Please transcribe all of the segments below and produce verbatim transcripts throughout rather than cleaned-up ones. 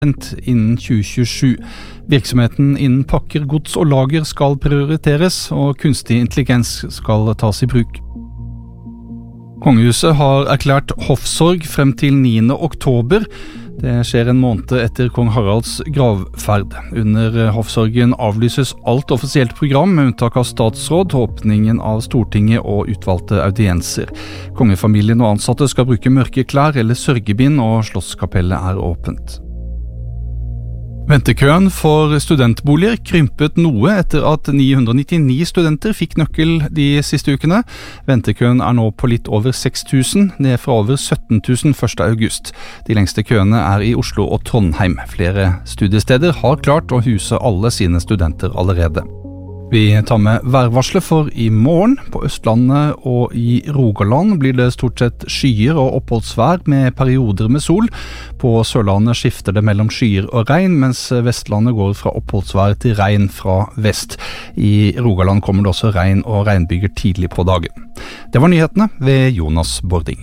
innen tjue tjuesju. Virksomheten innen pakker, gods og lager skal prioriteres, og kunstig intelligens skal tas i bruk. Kongehuset har erklært hoffsorg frem til niende oktober. Det skjer en måned etter kong Haralds gravferd. Under hoffsorgen avlyses alt offisielt program, med unntak av statsråd, åpningen av Stortinget og utvalgte audienser. Kongefamilien og ansatte skal bruke mørke klær eller sørgebind, og Slottskapellet er åpent. Ventekøen for studentboliger krympet noe etter at ni hundre nittini studenter fikk nøkkel de siste ukene. Ventekøen er nå på litt over seks tusen, ned fra over sytten tusen første august. De lengste køene er i Oslo og Trondheim. Flere studiesteder har klart å huse alle sine studenter allerede. Vi tar med værvarslet for i morgen. På Østlandet og i Rogaland blir det stort sett skyer og oppholdsvær med perioder med sol. På Sørlandet skifter det mellom skyer og regn, mens Vestlandet går fra oppholdsvær til regn fra vest. I Rogaland kommer det også regn og regnbyger tidlig på dagen. Det var nyhetene ved Jonas Bording.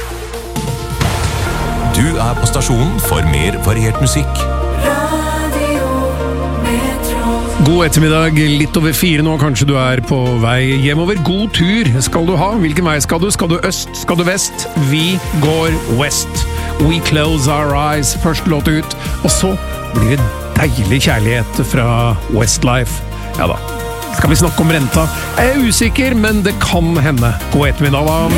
Du er på stasjonen for mer variert musikk. God ettermiddag, litt over fire nå, kanskje du er på vei hjemover. God tur skal du ha. Hvilken vei skal du? Skal du øst? Skal du vest? Vi går west. We close our eyes. Først låt ut. Og så blir det deilig kjærlighet fra Westlife. Ja da. Skal vi snakke om renta? Jeg er usikker, men det kan hende. God ettermiddag da.